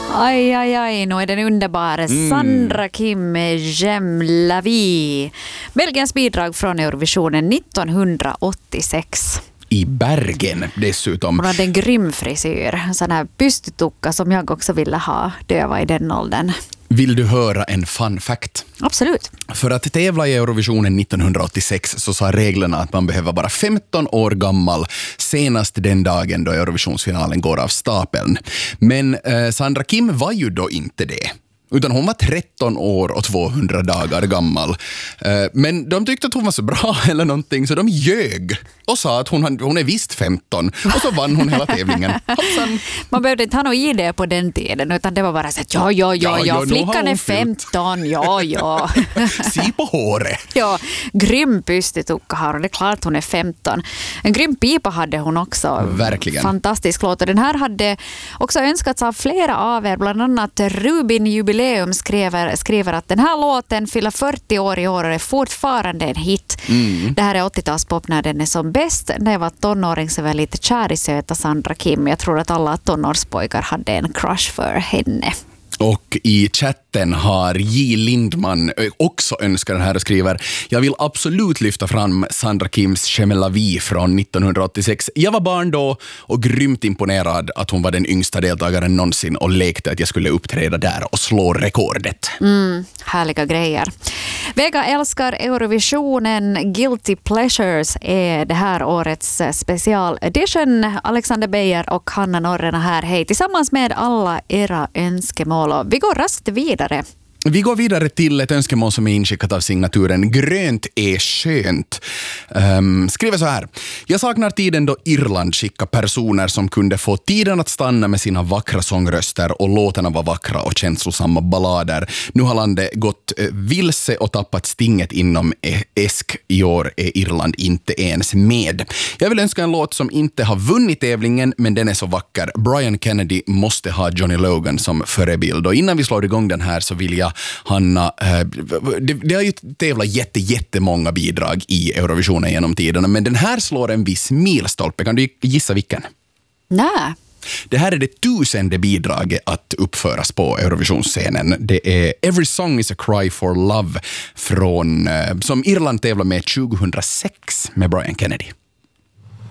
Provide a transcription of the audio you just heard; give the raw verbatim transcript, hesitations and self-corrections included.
Aj, aj, aj, nu är den underbara mm. Sandra Kim J'aime la vie. Belgiens bidrag från Eurovisionen nittonhundraåttiosex. I Bergen dessutom. Hon hade en grym frisyr, en sån här pystytukka som jag också ville ha då jag var i den åldern. Vill du höra en fun fact? Absolut. För att tävla i Eurovisionen nittonhundraåttiosex så sa reglerna att man behöver vara femton år gammal senast den dagen då Eurovisionsfinalen går av stapeln. Men eh, Sandra Kim var ju då inte det. Utan hon var tretton år och tvåhundra dagar gammal. Men de tyckte att hon var så bra eller någonting så de ljög och sa att hon, hon är visst femton. Och så vann hon hela tävlingen. Hoppsan. Man behövde inte ha någon idé på den tiden utan det var bara så att ja, ja, ja, ja, flickan är femton, ja, ja. Si på håret. Ja, grym pystytukka har hon, det är klart hon är femton. En grym pipa hade hon också. Verkligen. Fantastisk låt. Och den här hade också önskats av flera av er, bland annat Rubin Jubileum skriver, skriver att den här låten fyller fyrtio år i år och är fortfarande en hit. Mm. Det här är åttiotalspop när den är som bäst. När jag var tonåring så var jag lite kär i söta Sandra Kim. Jag tror att alla tonårspojkar hade en crush för henne. Och i chatten har J. Lindman också önskar den här och skriver: jag vill absolut lyfta fram Sandra Kims J'aime la vie från nittonhundraåttiosex. Jag var barn då och grymt imponerad att hon var den yngsta deltagaren någonsin och lekte att jag skulle uppträda där och slå rekordet. Mm, härliga grejer. Vega älskar Eurovisionen. Guilty Pleasures är det här årets special edition. Alexander Beijer och Hanna Norrena här. Hej tillsammans med alla era önskemål. Vi går raskt vidare. Vi går vidare till ett önskemål som är inskickat av signaturen Grönt är skönt. Um, skriver så här: jag saknar tiden då Irland skickade personer som kunde få tiden att stanna med sina vackra sångröster och låtarna var vackra och känslosamma ballader. Nu har landet gått vilse och tappat stinget inom esk. I år är Irland inte ens med. Jag vill önska en låt som inte har vunnit tävlingen men den är så vacker. Brian Kennedy måste ha Johnny Logan som förebild. Och innan vi slår igång den här så vill jag Hanna, det, det har ju tävlat jätte, jättemånga bidrag i Eurovisionen genom tiderna, men den här slår en viss milstolpe. Kan du gissa vilken? Nej. Det här är det tusende bidraget att uppföras på Eurovisionsscenen. Det är Every Song is a Cry for Love från, som Irland tävlar med tjugohundrasex med Brian Kennedy.